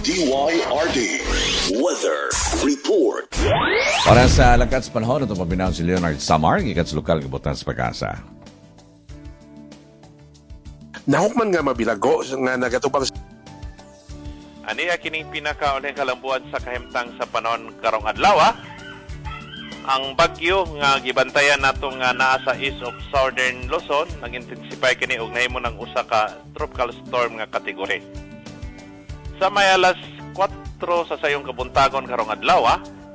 DYRD Weather Report. Para sa lakas panahon, ito pabinaw si Leonard Samar, ikat sa lokal kabutan sa Pag-asa. Nahukman nga mabilago nga nagatubang Aniya kining pinakaunang kalambuan sa kahimtang sa panahon karong adlaw. Ang bagyo nga gibantayan nato nga naa sa east of southern Luzon nag-intensify kini og nahimo ng usa ka tropical storm nga kategory. Sa may alas 4 sa sayong kabuntagon karong adlaw,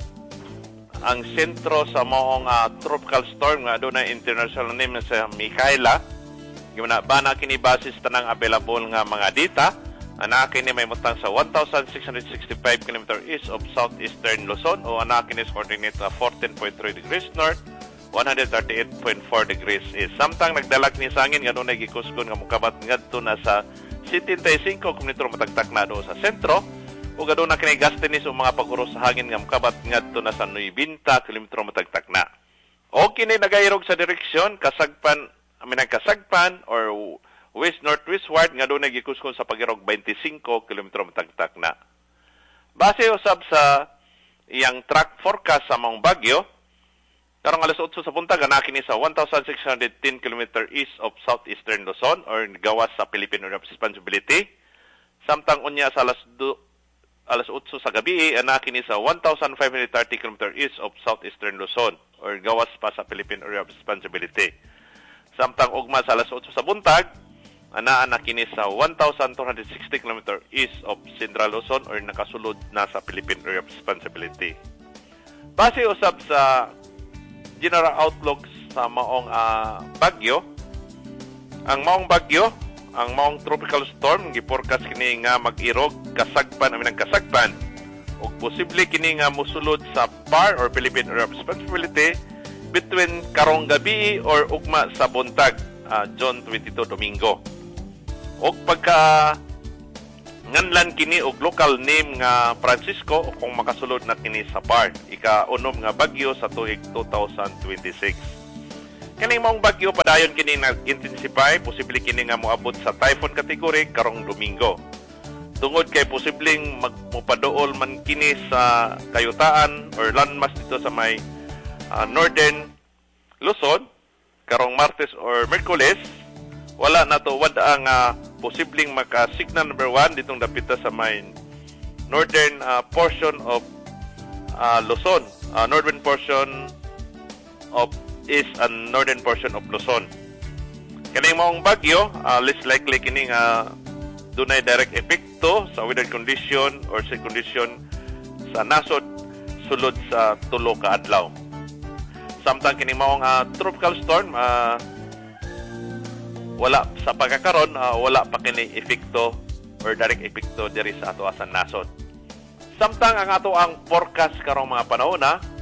ang sentro sa moong tropical storm nga adunay international name sa Micaela. Gibana kini basis tanang available nga mga data. Anak kini may mutang sa 1,665 km east of southeastern Luzon o anak kini coordinate 14.3 degrees north, 138.4 degrees east. Samtang nagdalag ni sangin nga doon nagikuskon nga mukabat ngadto na sa 75 km matagtak na do sa sentro o gado na kini gastinis o mga paguros sa hangin nga mukabat ngadto na sa 90 km matagtak na. O kini nagairog sa direksyon kasagpan or west-northwestward nga doon nagikuskon sa pagirog 25 km matagtak na. Base usab sa iyang track forecast sa mga bagyo, karong alas 8 sa buntag anakini sa 1,610 km east of southeastern Luzon or gawas sa Philippine Area of Responsibility. Samtang unya sa alas 8 sa gabi anakini sa 1,530 km east of southeastern Luzon or gawas pa sa Philippine Area of Responsibility. Samtang ugma sa alas 8 sa buntag anaan na kini sa 1,260 km east of Central Luzon or nakasulod na sa Philippine Area of Responsibility. Base usab sa general outlook sa maong bagyo, ang maong tropical storm giforecast kini nga mag-irog kasagpan ug posible kini nga mosulod sa PAR or Philippine Area of Responsibility between karong gabi or ugma sa buntag June 22 Domingo. Og pagka nganlan kini og local name nga Francisco kung makasulod na kini sa PAR, ika-unom nga bagyo sa tuig 2026. Kining maong bagyo padayon kini nag-intensify, posible kini nga moabot sa typhoon category karong Domingo. Tungod kay posibleng magmupaduol man kini sa kayutaan or landmass dito sa may northern Luzon karong Martes or Miyerkules, wala na to ang posibleng maka-signal number 1 ditong dapita sa may northern portion of Luzon, northern portion of east and northern portion of Luzon. Kaning maong bagyo, less likely kini nga dunay direct epekto sa weather condition or sa condition sa nasod sulod sa tulo ka adlaw. Samtang kini maong tropical storm wala sa pagkakaron, wala pa kini epekto or direct epekto diri sa ato asan nasod. Samtang ang ato ang forecast karong mga panahon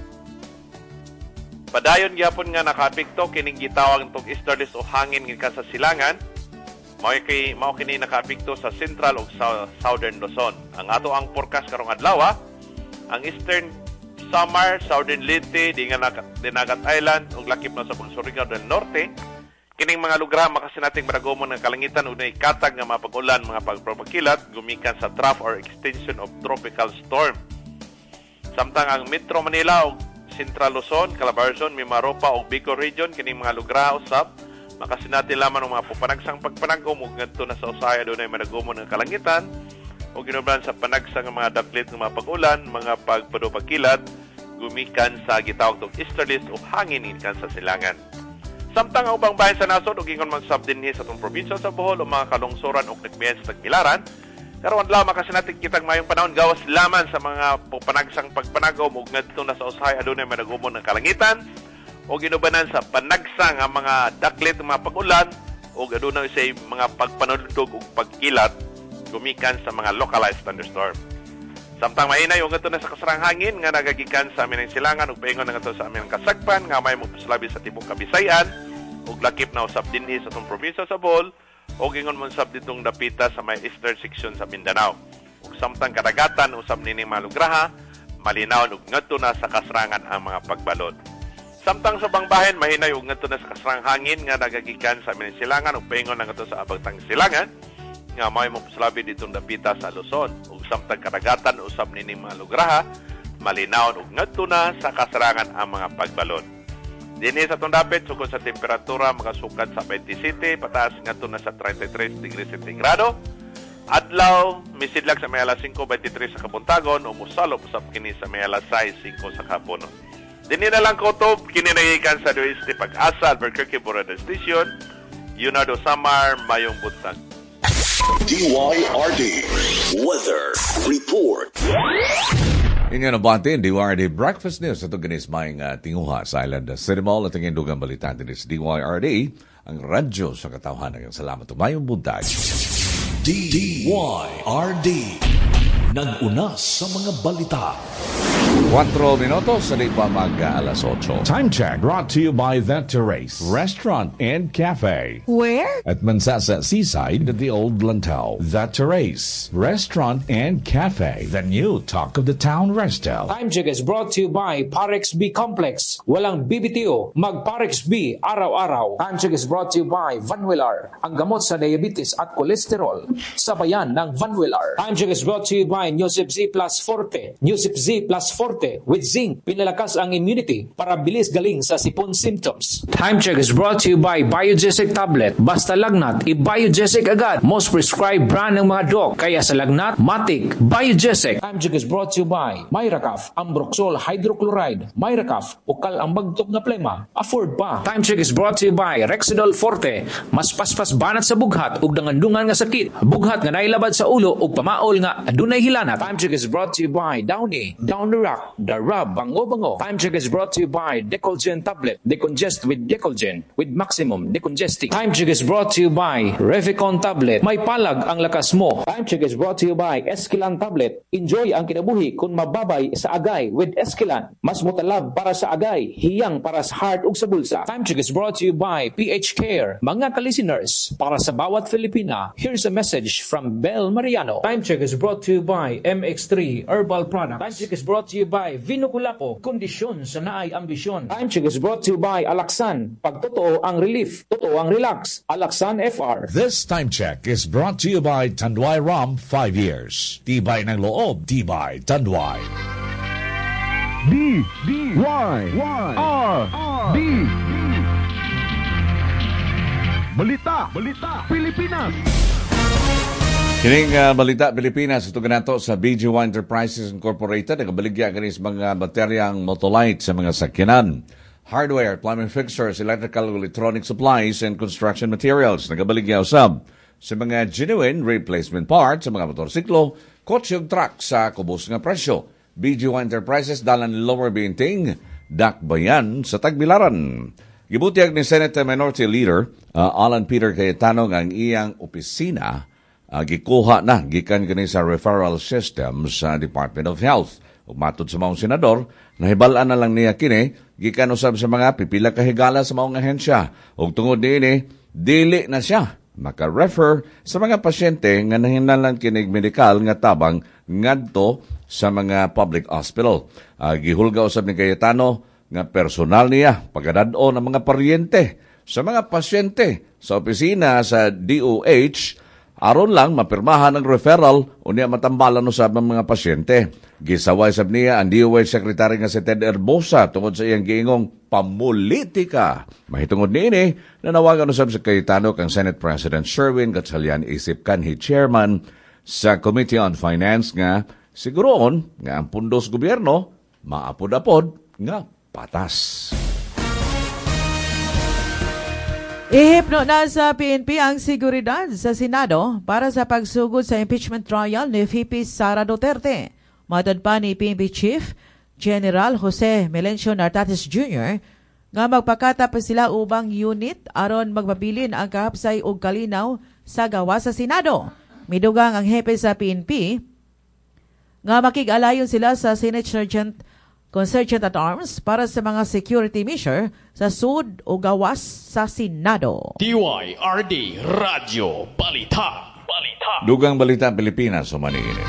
padayon gyapon nga nakaapekto kining gitawag tong easterlies o hangin gikan sa silangan. Mao kini nakaapekto sa central ug southern Luzon. Ang ato ang forecast karong adlaw, ang eastern Samar, southern Leyte, Dinagat Island ug lakip na sa Surigao del Norte. Kining mga lugar makasinating maragomon ng kalangitan ug katag nga mapag-ulan mga pagpapagkilat gumikan sa trough or extension of tropical storm. Samtang ang Metro Manila ug Central Luzon, Calabarzon, Mimaropa ug Bicol region kining mga lugar usab makasinating lamang ng mga pupanagsang pagpanagom ug ngadto na sa usaya dunay maragomon ng kalangitan ug ginuban sa panagsang mga daklit ng mga pag-ulan, mga pagpadupagkilat gumikan sa gitawag tong easterlies o hangin gikan sa silangan. Samtang ang ubang bahin sa nasod ug ingon man sab dinhi sa atong probinsya sa Bohol o mga kalungsoran ug nagbiyan sa Tagbilaran, karon lamang kasi natin kitang mayong panahon gawas laman sa mga panagsang pagpanagom ug ngadto na sa usahay adunay managumon ng kalangitan o ginubanan sa panagsang ang mga daklit ng mga pag-ulan ug adunay sa mga pagpanuludog ug pagkilat gumikan sa mga localized thunderstorm. Samtang mainay ug ngadto na sa kasarang hangin nga nagagikan sa amin ang silangan ug paingon na ngadto sa amin ang kasagpan nga may magpaslabi sa tibok Kabisayan ug lakip na usab dinhi sa atong probinsya sa Bohol ug ingon man sab ditong dapita sa may eastern section sa Mindanao. Ug samtang kadagatan usab nining mga lugraha malinaw ug ngadto na sa kasrangan ang mga pagbalod. Samtang sa bangbahen mahinay ug ngadto na sa kasarang hangin nga nagagikan sa amin ang silangan ug paingon na ngadto sa abagtang silangan nga may mapuslabi ditong dapita sa Luzon. Ug samtang karagatan usab nining mga lugraha, malinawon ug ngadto na sa kasarangan ang mga pagbalon. Dinhi sa itong dapit, sugod sa temperatura, makasukad sa 27, pataas ngadto na sa 33 degrees centigrado. Adlaw, misidlag sa may alas 5:23 sa kabuntagon o musalop usab kini sa may alas 6:05 sa kahaponon. Dinhi na lang kutob, kini nagikan sa Duiste Pag-asa, Albuquerque Border Station, Leonardo Samar, Mayong Buntag. DYRD Weather Report. Inyo na batin, DYRD Breakfast News. Ito ganis may tinguha sa Island City Mall at ang dugang balitan din sa DYRD, ang radyo sa katawhanan. Salamat o mayong buntag. DYRD nag-una sa mga balita. 4 minutos sa pa mag-alas 8. Time check brought to you by The Terrace Restaurant and Cafe. Where? At Mansasa Seaside at the Old Lantau. The Terrace Restaurant and Cafe. The new talk of the town, Restel. Time check is brought to you by Parex B Complex. Walang BBTO, mag Parex B araw-araw. Time check is brought to you by Van Willar, ang gamot sa diabetes at kolesterol. Sabayan ng Van Willar. Time check is brought to you by Newsip Z Plus Forte. Newsip Z Plus Forte with zinc, pinalakas ang immunity para bilis galing sa sipon symptoms. Time check is brought to you by Biogesic Tablet. Basta lagnat, i-Biogesic agad. Most prescribed brand ng mga doc. Kaya sa lagnat, matik, Biogesic. Time check is brought to you by Myracaf, Ambroxol Hydrochloride. Myracaf, ukal ang magtok na plema. Afford pa. Time check is brought to you by Rexidol Forte. Mas paspas banat sa bughat ug dangandungan nga sakit. Bughat nga nailabad sa ulo ug pamaol nga adunay hilanat. Time check is brought to you by Downy, Down the Rock, The Rub, Bango. Time check is brought to you by Decolgen Tablet. Decongest with Decolgen with maximum decongesting. Time check is brought to you by Revicon Tablet. May palag ang lakas mo. Time check is brought to you by Esquilan Tablet. Enjoy ang kinabuhi kung mababay sa agay with Esquilan. Mas mutalab para sa agay, hiyang para sa heart ug sa bulsa. Time check is brought to you by PH Care. Mga ka-listeners, para sa bawat Filipina, here's a message from Bel Mariano. Time check is brought to you by MX3 Herbal Products. Time check is brought to you by Vinoculapo, kondisyon sa naay ambisyon. Time check is brought to you by Alaxan. Pag totoo ang relief, totoo ang relax. Alaxan FR. This time check is brought to you by Tanduay Rum 5 years. Tibay ng loob, tibay Tanduay. DYRD Balita Pilipinas. Kining balita Pilipinas, ito ganato sa BG1 Enterprises Incorporated, nagabaligya kanis mga bateryang Motolite sa mga sakyanan, hardware, plumbing fixtures, electrical, electronic supplies, and construction materials. Nagabaligya usab sa mga genuine replacement parts sa mga motorsiklo, kotse ug truck sa kubos nga presyo. BG1 Enterprises dalan Lower Binting, Dakbayan sa Tagbilaran. Gibutiag ni Senate Minority Leader Alan Peter Cayetano ang iyang opisina gikuha na gikan kini sa referral system sa Department of Health. Ug matud sa maong senador, nahibal-an na lang niya kini gikan usab sa mga pipila ka higala sa maong ahensya. Ug tungod niini, dili na siya maka-refer sa mga pasyente nga nahinalan kinig medikal nga tabang ngadto sa mga public hospital. Gihulga usab ni Cayetano nga personal niya pagadad-o ng mga paryente sa mga pasyente sa opisina sa DOH aron lang mapirmahan ang referral unya matambalan usab ang mga pasyente. Gisaway sab niya ang DOH Secretary nga si Ted Herbosa tungod sa iyang giingong pamulitika. Mahitungod niini, nanawagan usab sa Cayetano kang Senate President Sherwin Gatchalian isip kanhi chairman sa Committee on Finance nga siguroon nga ang pundos gobyerno maapod-apod nga patas. Ihipno na sa PNP ang seguridad sa Senado para sa pagsugod sa impeachment trial ni VP Sara Duterte. Matod pa ni PNP Chief General Jose Melencio Nartates Jr. nga magpakata pa sila ubang unit aron magpabilin ang kahapsay ug kalinaw sa gawa sa Senado. Midugang ang hepe sa PNP nga makig-alayon sila sa Senate Sergeant at Arms para sa mga security measure sa sud o gawas sa Senado. DYRD Radyo Balita. Dugang balita Pilipinas o maniinit.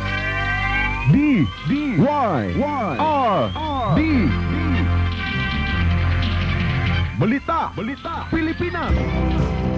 DYRD Balita Pilipinas.